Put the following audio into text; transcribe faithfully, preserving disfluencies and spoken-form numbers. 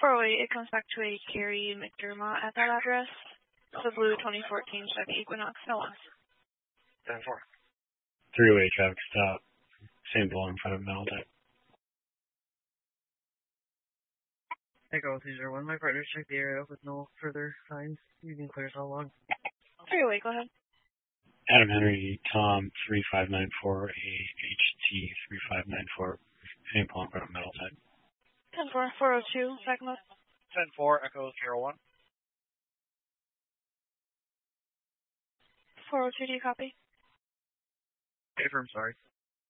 four oh eight, it comes back to a Carrie McDermott at that address. It's a blue twenty fourteen Chevy Equinox. No loss. ten four. three oh eight traffic stop. Same blow in front of metal type. Echo three zero one, my partner checked the area with no further signs. You can clear how long? three oh eight, go ahead. Adam Henry, Tom, three five nine four, A H T, three five nine four, same blow in front of metal type. ten four, four oh two, second up. ten four, Echo zero one. four oh two, do you copy? Confirm, sorry.